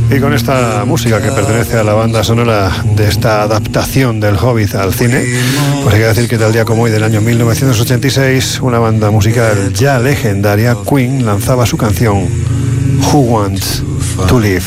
Y con esta música que pertenece a la banda sonora de esta adaptación del Hobbit al cine, pues hay que decir que tal día como hoy del año 1986, una banda musical ya legendaria, Queen, lanzaba su canción Who Wants to Live.